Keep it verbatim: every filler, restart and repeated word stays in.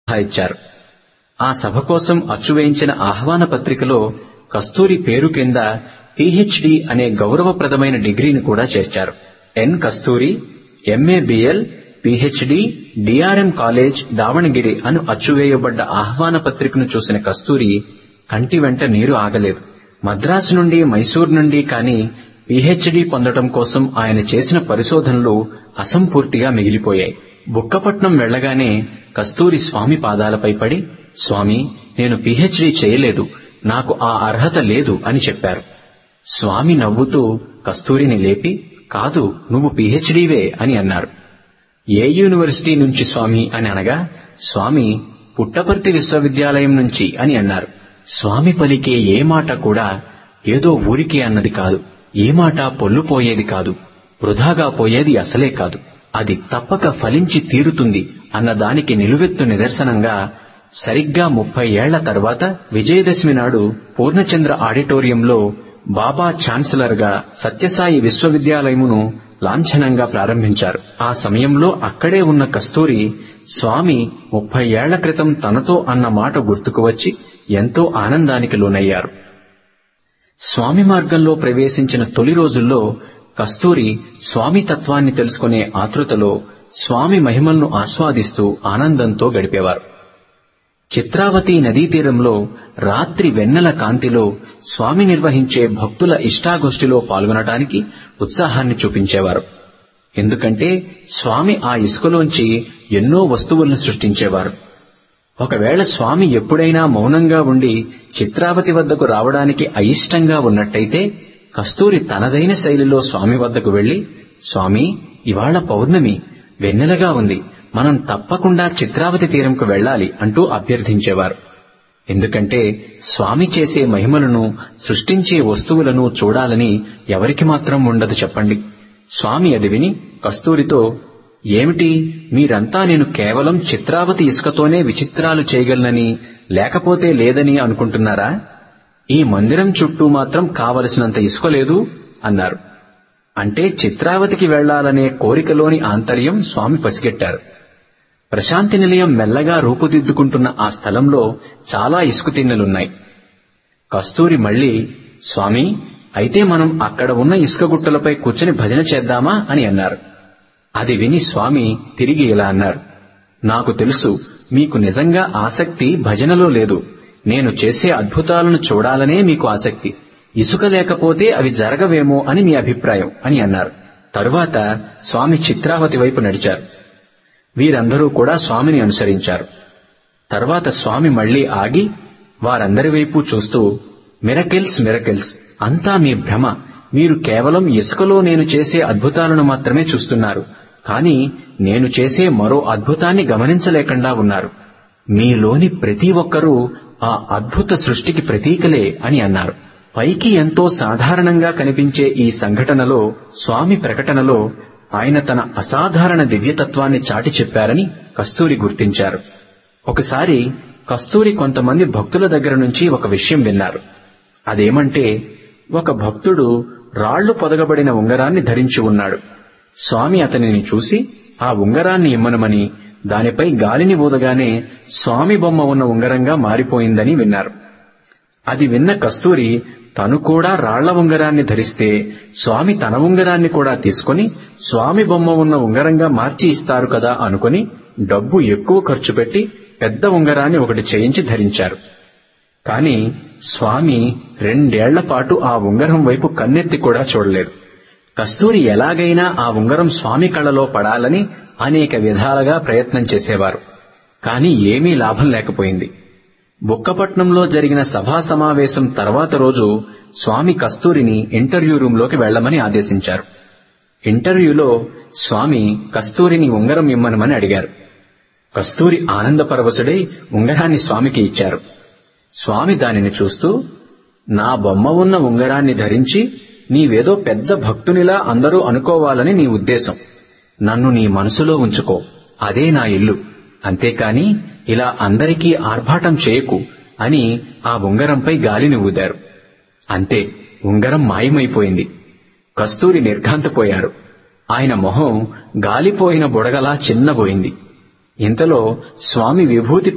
ఇచ్చారు. ఆ సభ కోసం అచ్చువేయించిన ఆహ్వాన పత్రికలో కస్తూరి పేరు కింద పీహెచ్డీ అనే గౌరవప్రదమైన డిగ్రీని కూడా చేర్చారు. ఎన్ కస్తూరి, MA BL, PhD, DRM college, Davangere అను అచ్చువేయబడ్డ ఆహ్వాన పత్రికను చూసిన కస్తూరి కంటి వెంట నీరు ఆగలేదు. మద్రాసు నుండి, మైసూర్ నుండి కానీ పీహెచ్డీ పొందడం కోసం ఆయన చేసిన పరిశోధనలు అసంపూర్తిగా మిగిలిపోయాయి. బుక్కపట్నం వెళ్లగానే కస్తూరి స్వామి పాదాలపై పడి, స్వామి, నేను పీహెచ్డీ చేయలేదు, నాకు ఆ అర్హత లేదు అని చెప్పారు. స్వామి నవ్వుతూ కస్తూరిని లేపి, కాదు, నువ్వు పీహెచ్డీవే అని అన్నారు. ఏ యూనివర్సిటీ నుంచి స్వామి అని అనగా, స్వామి పుట్టపర్తి విశ్వవిద్యాలయం నుంచి అని అన్నారు. స్వామి పలికే ఏ మాట కూడా ఏదో ఊరికే అన్నది కాదు, ఏ మాట పొల్లుపోయేది కాదు, వృధాగా పోయేది అసలే కాదు. అది తప్పక ఫలించి తీరుతుంది అన్నదానికి నిలువెత్తు నిదర్శనంగా సరిగ్గా ముప్పై ఏళ్ల తర్వాత విజయదశమి నాడు పూర్ణచంద్ర ఆడిటోరియంలో బాబా ఛాన్సలర్ గా సత్యసాయి విశ్వవిద్యాలయమును లాంఛనంగా ప్రారంభించారు. ఆ సమయంలో అక్కడే ఉన్న కస్తూరి స్వామి ముప్పై ఏళ్ల క్రితం తనతో అన్న మాట గుర్తుకు వచ్చి ఎంతో ఆనందానికి లోనయ్యారు. స్వామి మార్గంలో ప్రవేశించిన తొలి రోజుల్లో కస్తూరి స్వామి తత్వాన్ని తెలుసుకునే ఆతృతలో స్వామి మహిమలను ఆస్వాదిస్తూ ఆనందంతో గడిపేవారు. చిత్రావతి నదీ తీరంలో రాత్రి వెన్నెల కాంతిలో స్వామి నిర్వహించే భక్తుల ఇష్టాగోష్ఠిలో పాల్గొనడానికి ఉత్సాహాన్ని చూపించేవారు. ఎందుకంటే స్వామి ఆ ఇసుకలోంచి ఎన్నో వస్తువులను సృష్టించేవారు. ఒకవేళ స్వామి ఎప్పుడైనా మౌనంగా ఉండి చిత్రావతి వద్దకు రావడానికి అయిష్టంగా ఉన్నట్టయితే కస్తూరి తనదైన శైలిలో స్వామి వద్దకు వెళ్లి, స్వామి, ఇవాళ పౌర్ణమి, వెన్నెలగా ఉంది, మనం తప్పకుండా చిత్రావతి తీరంకు వెళ్లాలి అంటూ అభ్యర్థించేవారు. ఎందుకంటే స్వామి చేసే మహిమలను, సృష్టించే వస్తువులను చూడాలని ఎవరికి మాత్రం ఉండదు చెప్పండి. స్వామి అది విని కస్తూరితో, ఏమిటి, మీరంతా నేను కేవలం చిత్రావతి ఇసుకతోనే విచిత్రాలు చేయగలనని, లేకపోతే లేదని అనుకుంటున్నారా? ఈ మందిరం చుట్టూ మాత్రం కావలసినంత ఇసుక లేదు అన్నారు. అంటే చిత్రావతికి వెళ్లాలనే కోరికలోని ఆంతర్యం స్వామి పసిగట్టారు. ప్రశాంతి నిలయం మెల్లగా రూపుదిద్దుకుంటున్న ఆ స్థలంలో చాలా ఇసుక తిన్నెలున్నాయి. కస్తూరి మళ్లీ, స్వామి, అయితే మనం అక్కడ ఉన్న ఇసుక గుట్టలపై కూర్చొని భజన చేద్దామా అని అన్నారు. అది విని స్వామి తిరిగి ఇలా అన్నారు, నాకు తెలుసు, మీకు నిజంగా ఆసక్తి భజనలో లేదు, నేను చేసే అద్భుతాలను చూడాలనే మీకు ఆసక్తి, ఇసుక లేకపోతే అవి జరగవేమో అని మీ అభిప్రాయం అని అన్నారు. తరువాత స్వామి చిత్రావతి వైపు నడిచారు. వీరందరూ కూడా స్వామిని అనుసరించారు. తర్వాత స్వామి మళ్లీ ఆగి వారందరి వైపు చూస్తూ, మిరకిల్స్ మిరకిల్స్, అంతా మీ భ్రమ, మీరు కేవలం ఇసుకలో నేను చేసే అద్భుతాలను మాత్రమే చూస్తున్నారు, కానీ నేను చేసే మరో అద్భుతాన్ని గమనించలేకుండా ఉన్నారు. మీలోని ప్రతి ఒక్కరూ ఆ అద్భుత సృష్టికి ప్రతీకలే అని అన్నారు. పైకి ఎంతో సాధారణంగా కనిపించే ఈ సంఘటనలో, స్వామి ప్రకటనలో ఆయన తన అసాధారణ దివ్యతత్వాన్ని చాటి చెప్పారని కస్తూరి గుర్తించారు. ఒకసారి కస్తూరి కొంతమంది భక్తుల దగ్గర నుంచి ఒక విషయం విన్నారు. అదేమంటే, ఒక భక్తుడు రాళ్లు పొదగబడిన ఉంగరాన్ని ధరించి ఉన్నాడు. స్వామి అతనిని చూసి ఆ ఉంగరాన్ని ఇమ్మనమని, దానిపై గాలిని ఊదగానే స్వామి బొమ్మ ఉన్న ఉంగరంగా మారిపోయిందని విన్నారు. అది విన్న కస్తూరి తను కూడా రాళ్ల ఉంగరాన్ని ధరిస్తే స్వామి తన ఉంగరాన్ని కూడా తీసుకుని స్వామి బొమ్మ ఉన్న ఉంగరంగా మార్చి ఇస్తారు కదా అనుకుని డబ్బు ఎక్కువ ఖర్చు పెట్టి పెద్ద ఉంగరాన్ని ఒకటి చేయించి ధరించారు. కాని స్వామి రెండేళ్ల పాటు ఆ ఉంగరం వైపు కన్నెత్తి కూడా చూడలేదు. కస్తూరి ఎలాగైనా ఆ ఉంగరం స్వామి కళ్ళలో పడాలని అనేక విధాలుగా ప్రయత్నం చేసేవారు. కాని ఏమీ లాభం లేకపోయింది. బుక్కపట్నంలో జరిగిన సభా సమావేశం తర్వాత రోజు స్వామి కస్తూరిని ఇంటర్వ్యూ రూంలోకి వెళ్లమని ఆదేశించారు. ఇంటర్వ్యూలో స్వామి కస్తూరిని ఉంగరం ఇమ్మనమని అడిగారు. కస్తూరి ఆనందపరవశుడై ఉంగరాన్ని స్వామికి ఇచ్చారు. స్వామి దానిని చూస్తూ, నా బొమ్మ ఉన్న ఉంగరాన్ని ధరించి నీవేదో పెద్ద భక్తునిలా అందరూ అనుకోవాలని నీ ఉద్దేశం. నన్ను నీ మనసులో ఉంచుకో, అదే నా ఇల్లు, అంతేకాని ఇలా అందరికీ ఆర్భాటం చేయకు అని ఆ ఉంగరంపై గాలిని ఊదారు. అంతే, ఉంగరం మాయమైపోయింది. కస్తూరి నిర్ఘాంతపోయారు. ఆయన మొహం గాలిపోయిన బుడగలా చిన్నబోయింది. ఇంతలో స్వామి విభూతి